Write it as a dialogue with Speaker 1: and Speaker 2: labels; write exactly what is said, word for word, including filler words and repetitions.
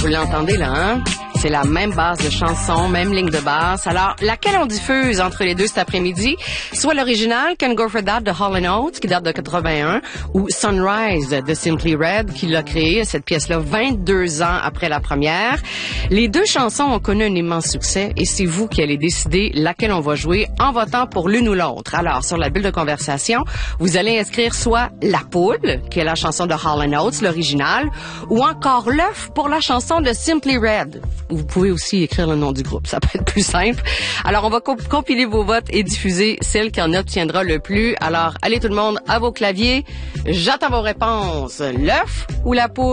Speaker 1: Vous l'entendez là, hein? C'est la même base de chanson, même ligne de basse. Alors, laquelle on diffuse entre les deux cet après-midi? Soit l'original, Can't Go For That de Hall and Oates, qui date de quatre-vingt-un, ou Sunrise de Simply Red, qui l'a créé, cette pièce-là, vingt-deux ans après la première. Les deux chansons ont connu un immense succès, et c'est vous qui allez décider laquelle on va jouer en votant pour l'une ou l'autre. Alors, sur la bulle de conversation, vous allez inscrire soit La Poule, qui est la chanson de Hall and Oates, l'original, ou encore L'œuf pour la chanson de Simply Red. Vous pouvez aussi écrire le nom du groupe, ça peut être plus simple. Alors, on va comp- compiler vos votes et diffuser celle qui en obtiendra le plus. Alors, allez tout le monde à vos claviers. J'attends vos réponses. L'œuf ou la poule?